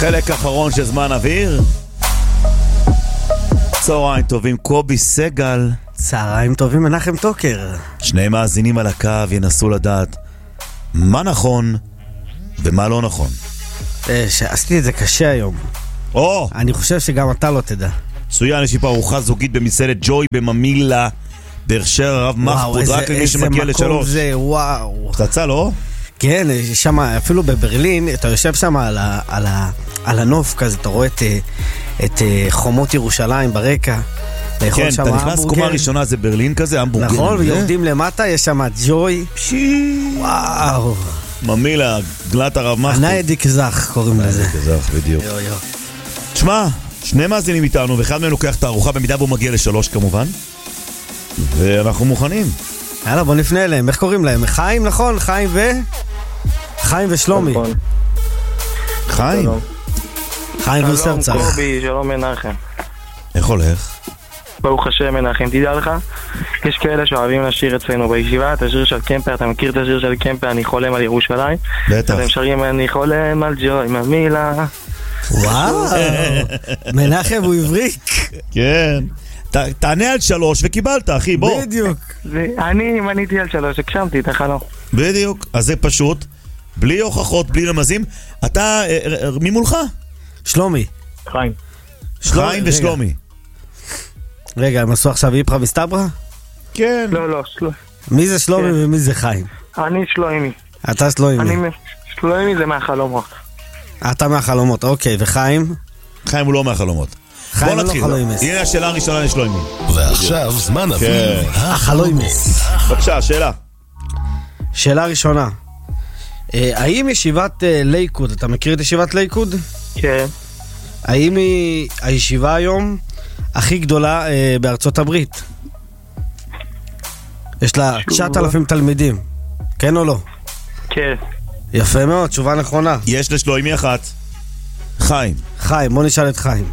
חלק אחרון של זמן אוויר. צהריים טובים, קובי סגל. צהריים טובים, מנחם טוקר. שני מאזינים על הקו ינסו לדעת מה נכון ומה לא נכון. שעשיתי את זה קשה היום. אני חושב שגם אתה לא תדע. צוין, יש לי פה ארוחה זוגית במסעדת ג'וי בממילה, בהכשר הרב מחפוד, רק למי שמגיע לשלוש. איזה מקום זה, וואו. פצצה, לא? כן, שם, אפילו בברלין, אתה יושב שם על הנוף כזה, אתה רואה את חומות ירושלים ברקע. כן, אתה נכנס קומה ראשונה, זה ברלין כזה, המבורגר. נכון, ויורדים למטה, יש שם ג'וי. וואו. ממילה, גלת הרב מחפוד. הניידיק זך קוראים לזה. זך, בדיוק. תשמע, שני מאזינים איתנו, ואחד מהם לוקח את הארוחה במידה בו מגיע לשלוש כמובן. ואנחנו מוכנים. יאללה, בוא נפנה אליהם. איך קוראים להם? חיים, נכון? חיים ושלומי. חיים? חיים וסרצח. שלום קובי, שלום מנחם. איך הולך? ברוך השם מנחם, תדע לך, יש כאלה שאוהבים לשיר אצלנו בישיבה, את השיר של קמפר, אתה מכיר את השיר של קמפר, אני חולם על ירושלים? בטח. אתם שרים אני חולם על ג'וי, ממילה. וואו, מנחם הוא הבריק. כן. תענה על 3 וקיבלת, אחי, בוא. בדיוק. אני מניתי על 3, הגשמתי את החלום. בדיוק, אז זה פשוט, בלי הוכחות, בלי רמזים. אתה, מי מולך? שלומי. חיים. חיים ושלומי. רגע, הם עשו עכשיו איפרה מסתברה? כן. לא, מי זה שלומי ומי זה חיים? אני שלומי. אתה שלומי. שלומי זה מהחלומות. אתה מהחלומות, אוקיי, וחיים? חיים הוא לא מהחלומות. בוא נתחיל. הנה השאלה הראשונה לשלומי. ועכשיו זמן אוויר. החלומס. בבקשה, שאלה. שאלה ראשונה. האם ישיבת לייקוד, אתה מכיר את ישיבת לייקוד? כן. האם היא הישיבה היום הכי גדולה בארצות הברית? יש לה 9,000 תלמידים. כן או לא? כן. יפה מאוד, תשובה נכונה. יש לשלומי אחת. חיים. חיים, בוא נשאל את חיים.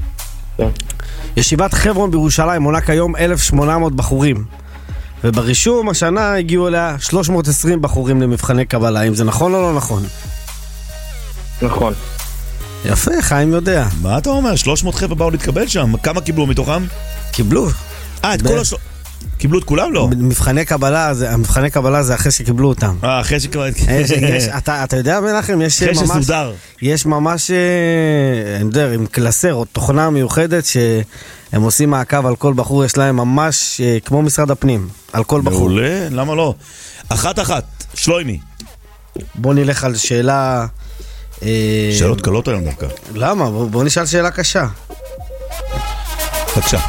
ישיבת חברון בירושלים מונה כיום 1,800 בחורים, וברישום השנה הגיעו אליה 320 בחורים למבחני קבלה. אם זה נכון או לא נכון? נכון. יפה, חיים יודע. מה אתה אומר? 300 חבר'ה באו להתקבל שם? כמה קיבלו מתוכם? קיבלו. את כל קיבלו את כולם? לא. מבחני קבלה זה אחרי שקיבלו אותם. אחרי שקיבלו. אתה יודע מנחם, אחרי שסודר. יש ממש, אני יודע, עם קלסר או תוכנה מיוחדת שהם עושים מעקב על כל בחור, יש להם ממש כמו משרד הפנים, על כל בחור. מעולה, למה לא? אחת, שלומי. בוא נלך על שאלה... שאלות קלות היום דווקא. למה? בוא נשאל שאלה קשה. בבקשה.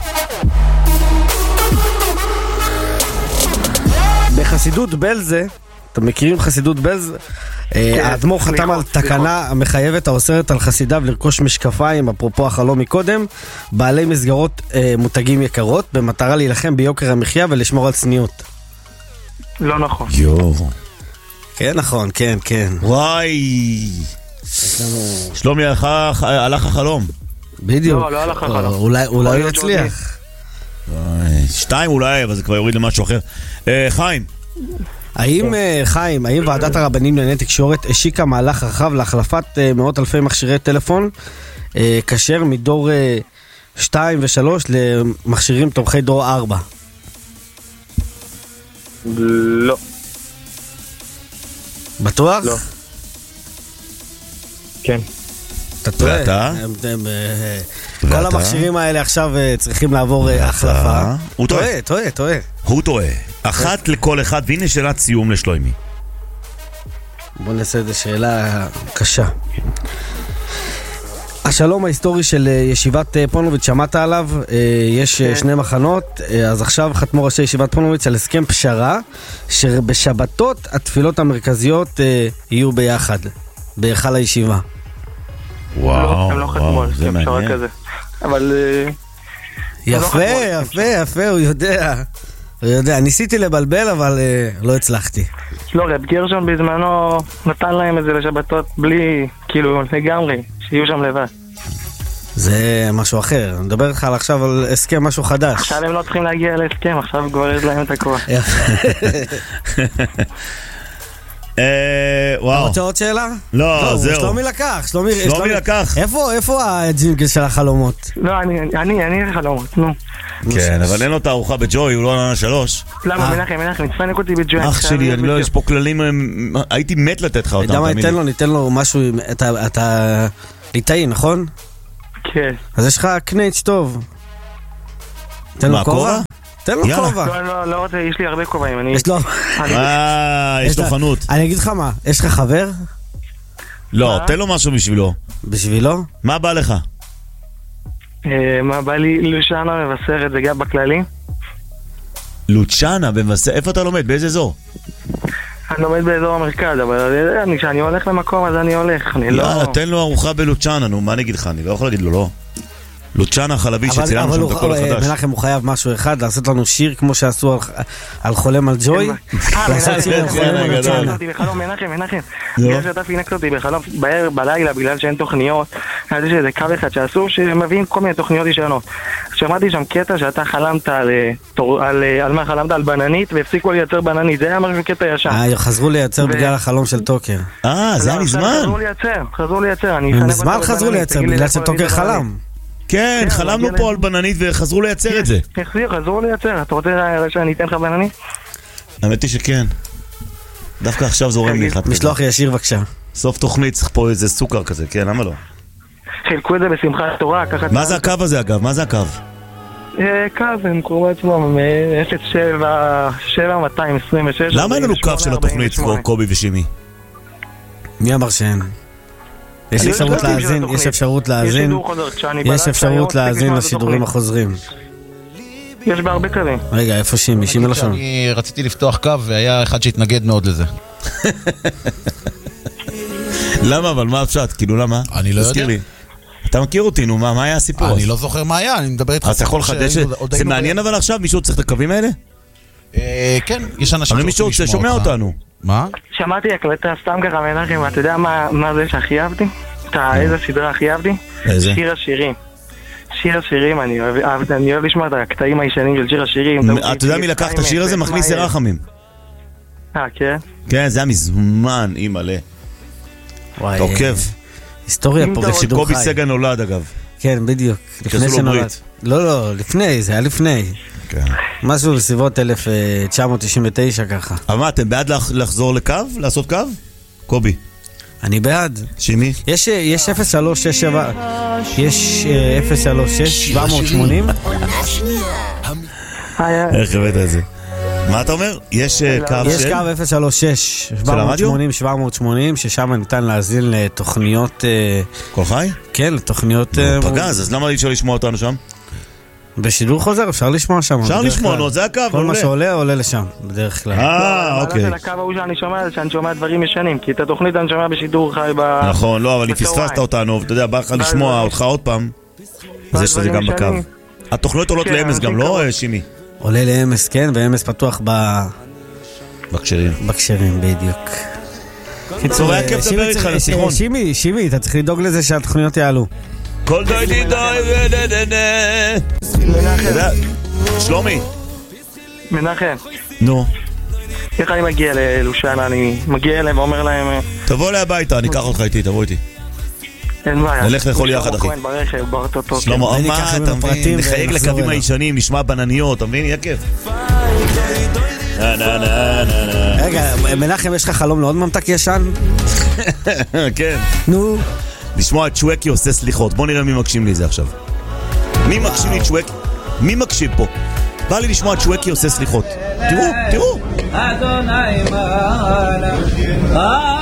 בחסידות בלזה, אתם מכירים חסידות בלזה? האדמו"ר חתם על תקנה המחייבת האוסרת על חסידיו לרכוש משקפיים, אפרופו החלום מקודם, בעלי מסגרות מותגים יקרות, במטרה להילחם ביוקר המחיה ולשמור על צניעות. לא נכון. כן נכון, כן. וואי. שלומי הלך החלום. בדיוק. לא הלך החלום. אולי הוא יצליח. 2 אולי, אבל זה כבר יוריד למשהו אחר. חיים. האם ועדת הרבנים לענייני תקשורת השיקה מהלך רחב להחלפת מאות אלפי מכשירי טלפון כשר מדור 2 ו3 למכשירים תומכי דור 4? לא. בטוח? לא. כן. אתה טועה. ואתה? כל המכשירים האלה עכשיו צריכים לעבור החלפה. הוא טועה. הוא טועה. אחת לכל אחד, והנה שאלת סיום לשלומי. בוא נעשה את זה שאלה קשה. השלום ההיסטורי של ישיבת פונוביץ', שמעת עליו? יש שני מחנות, אז עכשיו חתמו ראשי ישיבת פונוביץ' על הסכם פשרה, שבשבתות התפילות המרכזיות יהיו ביחד, בהיכל הישיבה. הם לא חתמו על הסכם פשרה כזה. אבל... יפה, הוא יודע. ניסיתי לבלבל, אבל לא הצלחתי. לא, רב גרשון בזמנו נתן להם את זה לשבתות בלי, כאילו, לגמרי, שיהיו שם לבד. זה משהו אחר. אני מדבר לך עכשיו על הסכם משהו חדש. עכשיו הם לא צריכים להגיע להסכם, עכשיו כבר יש להם את הכוח. וואו. אתה רוצה עוד שאלה? לא, זהו. שלומי לקח. שלומי לקח. איפה הג'ינגל של החלומות? לא, אני חלומות, נו. כן, אבל אין לו תערוכה בג'וי, הוא לא עונה 3. למה, מנחם, נצפנק אותי בג'וי. אח שלי, אני לא, יש פה כללים, הייתי מת לתת לך אותם. למה ניתן לו משהו, אתה ליטאי, נכון? כן. אז יש לך קנייץ' טוב. תן לו כובע? תן לו כובע. לא רוצה, יש לי הרבה כובעים. יש לו... יש לו חנות. אני אגיד לך מה, יש לך חבר? לא, תן לו משהו בשבילו. בשבילו? מה בא לך? מה בא לי? לושנה מבשרת, זה גם בכללי. לוצ'נה במבשרת, איפה אתה לומד? באיזה אזור? אני לומד באזור המרכז, אבל כשאני הולך למקום אז אני הולך. יאללה, תן לו ארוחה בלוצ'נה, נו, מה אני אגיד לך? אני לא יכול להגיד לו, לא. לוצ'נה חלבי שצילנו שם את הכל החדש. מנחם הוא חייב משהו אחד, לעשות לנו שיר כמו שעשו על חולם על ג'וי. לעשות שיר על חולם על לוצ'נה. מנחם, בגלל שאתה פינקת אותי בחלום בלילה בגלל שאין תוכניות, אז יש איזה קו אחד שעשו שמביאים כל מיני תוכניות ישנות. שמעתי שם קטע שאתה חלמת על מה חלמת? על בננית, והפסיקו לייצר בננית, זה היה משהו קטע ישן. חזרו לייצר בגלל החלום של טוקר. זה היה מזמן. חזרו לייצר. מזמן חזרו לייצר בגלל שטוקר חלם. כן, חלמנו פה על בננית וחזרו לייצר את זה. חזרו לייצר, אתה רוצה שאני אתן לך בננית? האמת היא שכן. דווקא עכשיו זורם לי אחד. משלוח ישיר בבקשה. סוף תוכנית צריך פה איזה סוכר כזה, כן, למה לא? חילקו את זה בשמחת תורה. מה זה הקו הזה אגב? מה זה הקו? קו, הם קוראים עצמם 07-226. למה אין לנו קו של התוכנית, קובי ושימי? מי אמר שאין? יש אפשרות להאזין, יש אפשרות להאזין לשידורים החוזרים. יש בהרבה קווים. רגע, איפה שימי? שימי לא שם. אני רציתי לפתוח קו והיה אחד שהתנגד מאוד לזה. למה? אבל מה הפשט? כאילו למה? אני לא יודע. אתה מכיר אותי, נו, מה היה הסיפור? אני לא זוכר מה היה, אני מדבר איתך. אז אתה יכול לחדש? זה מעניין אבל עכשיו? מישהו צריך את הקווים האלה? כן, יש אנשים אבל מישהו שומע אותנו. מה? שמעתי הקלטה סתם ככה מנחם, אתה יודע מה זה שהכי אהבתי? איזה סדרה הכי אהבתי? איזה? שיר השירים. שיר השירים, אני אוהב לשמוע את הקטעים הישנים של שיר השירים. אתה יודע מי לקח את השיר הזה? מכניס רחמים. כן? כן, זה היה מזמן, אי מלא. אתה עוקב. היסטוריה פה בשידור חי. שקובי סגן נולד אגב. כן, בדיוק. שעשו לו ברית. לא, לפני, זה היה לפני. משהו בסביבות 1999 ככה. אבל מה, אתם בעד לחזור לקו? לעשות קו? קובי. אני בעד. שימי? יש 0367, יש 036 780. איך הבאת את זה? מה אתה אומר? יש קו של? יש קו 036 780 ששם ניתן להזין לתוכניות כל חי? כן, לתוכניות פגז, אז למה אי אפשר לשמוע אותנו שם? בשידור חוזר אפשר לשמוע שם. אפשר לשמוע, נו, זה הקו. כל מה שעולה, עולה לשם, בדרך כלל. אוקיי. זה הקו ההוא שאני שומע דברים ישנים, כי את התוכנית אני שומע בשידור חי ב... נכון, לא, אבל פספסת אותנו, אתה יודע, בא לך לשמוע אותך עוד פעם, אז יש לזה גם בקו. התוכניות עולות לאמס גם, לא שימי? עולה לאמס, כן, ואמס פתוח בקשרים. בקשרים, בדיוק. קיצור, היה כיף לדבר איתך לשיחון. שימי, אתה צריך לדאוג לזה שהתוכניות יעלו. כל דוי שלומי. מנחם. נו. איך אני מגיע ללושנה? אני מגיע אליהם ואומר להם... תבוא אליי הביתה, אני אקח אותך איתי, תבוא איתי. אין בעיה. נלך לאכול יחד, אחי. שלמה, מה, אתה מבין? נחייג לקווים הישנים, נשמע בנניות, אתה מבין? יהיה כיף. רגע, מנחם, יש לך חלום מאוד ממתק ישן? כן. נו. לשמוע את שווקי עושה סליחות. בוא נראה מי מקשיב לי זה עכשיו. מי מקשיב לי את שווקי? מי מקשיב פה? בא לי לשמוע את שווקי עושה סליחות. תראו.